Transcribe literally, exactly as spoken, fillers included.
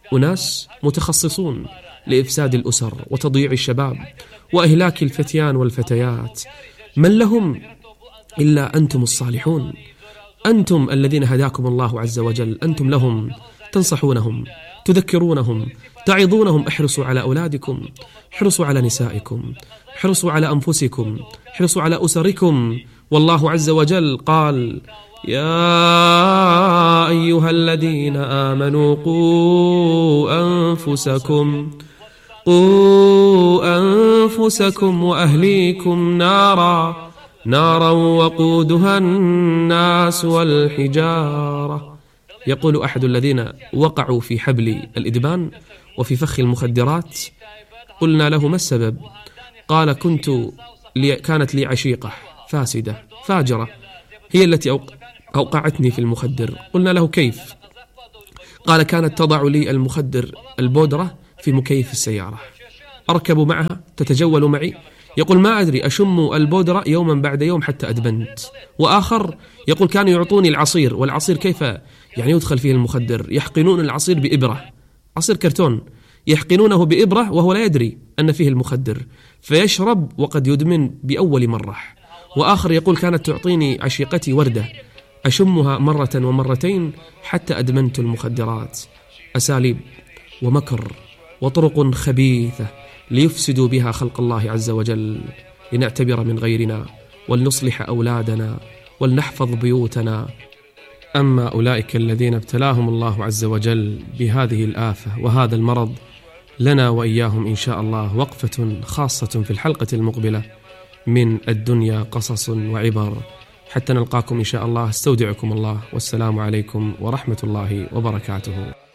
أناس متخصصون لإفساد الأسر وتضييع الشباب وإهلاك الفتيان والفتيات. من لهم إلا أنتم الصالحون، أنتم الذين هداكم الله عز وجل، أنتم لهم تنصحونهم، تذكرونهم، تعظونهم. احرصوا على أولادكم، احرصوا على نسائكم، احرصوا على أنفسكم، احرصوا على أسركم. والله عز وجل قال: يا أيها الذين آمنوا قوا أنفسكم قوا أنفسكم وأهليكم نارا نارا وقودها الناس والحجارة. يقول أحد الذين وقعوا في حبل الإدمان وفي فخ المخدرات: قلنا له: ما السبب؟ قال: كنت لي كانت لي عشيقة فاسدة فاجرة هي التي أوقعتني في المخدر. قلنا له: كيف؟ قال: كانت تضع لي المخدر البودرة في مكيف السيارة، أركب معها تتجول معي، يقول ما أدري أشم البودرة يوما بعد يوم حتى أدمنت. وآخر يقول كانوا يعطوني العصير، والعصير كيف يعني يدخل فيه المخدر؟ يحقنون العصير بإبرة، عصير كرتون يحقنونه بإبرة وهو لا يدري أن فيه المخدر، فيشرب وقد يدمن بأول مرة. وآخر يقول كانت تعطيني عشيقتي وردة أشمها مرة ومرتين حتى أدمنت المخدرات. أساليب ومكر وطرق خبيثة ليفسدوا بها خلق الله عز وجل، لنعتبر من غيرنا ولنصلح أولادنا ولنحفظ بيوتنا. أما أولئك الذين ابتلاهم الله عز وجل بهذه الآفة وهذا المرض، لنا وإياهم إن شاء الله وقفة خاصة في الحلقة المقبلة من الدنيا قصص وعبر. حتى نلقاكم إن شاء الله، استودعكم الله، والسلام عليكم ورحمة الله وبركاته.